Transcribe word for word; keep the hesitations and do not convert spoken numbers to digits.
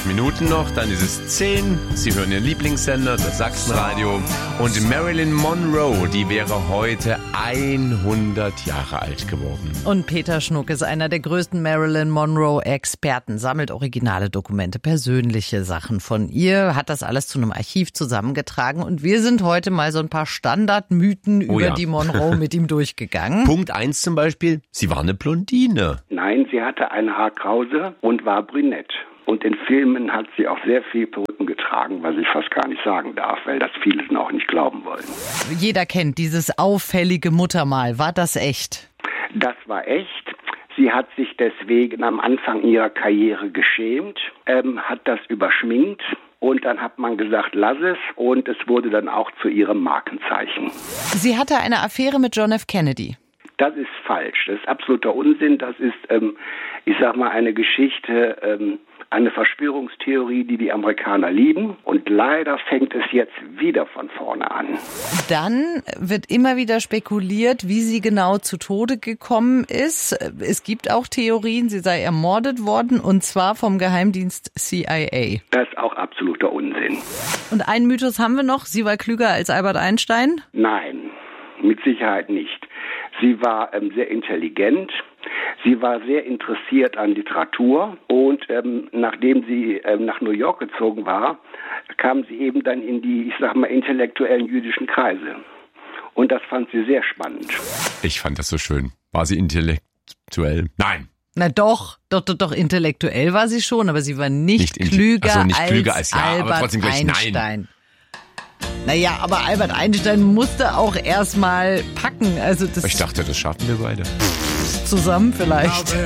Minuten noch, dann ist es zehn. Sie hören Ihren Lieblingssender, das Sachsenradio. Und Marilyn Monroe, die wäre heute hundert Jahre alt geworden. Und Peter Schnuck ist einer der größten Marilyn Monroe-Experten, sammelt originale Dokumente, persönliche Sachen von ihr, hat das alles zu einem Archiv zusammengetragen. Und wir sind heute mal so ein paar Standardmythen Oh über ja. die Monroe mit ihm durchgegangen. Punkt eins zum Beispiel, sie war eine Blondine. Nein, sie hatte eine Haarkrause und war brünett. Und in Filmen hat sie auch sehr viel Perücken getragen, was ich fast gar nicht sagen darf, weil das viele auch nicht glauben wollen. Jeder kennt dieses auffällige Muttermal. War das echt? Das war echt. Sie hat sich deswegen am Anfang ihrer Karriere geschämt, ähm, hat das überschminkt. Und dann hat man gesagt, lass es. Und es wurde dann auch zu ihrem Markenzeichen. Sie hatte eine Affäre mit John F. Kennedy. Das ist falsch. Das ist absoluter Unsinn. Das ist, ähm, ich sag mal, eine Geschichte, ähm, eine Verschwörungstheorie, die die Amerikaner lieben. Und leider fängt es jetzt wieder von vorne an. Dann wird immer wieder spekuliert, wie sie genau zu Tode gekommen ist. Es gibt auch Theorien, sie sei ermordet worden, und zwar vom Geheimdienst C I A. Das ist auch absoluter Unsinn. Und einen Mythos haben wir noch, sie war klüger als Albert Einstein? Nein, mit Sicherheit nicht. Sie war ähm, sehr intelligent. Sie war sehr interessiert an Literatur und ähm, nachdem sie ähm, nach New York gezogen war, kam sie eben dann in die, ich sag mal, intellektuellen jüdischen Kreise. Und das fand sie sehr spannend. Ich fand das so schön. War sie intellektuell? Nein. Na doch, doch, doch, doch, intellektuell war sie schon, aber sie war nicht, Nicht klüger, Ach so, nicht als klüger als ja, Albert aber trotzdem gleich Einstein. nein. Naja, aber Albert Einstein musste auch erstmal packen. Also das Ich dachte, das schaffen wir beide. zusammen vielleicht.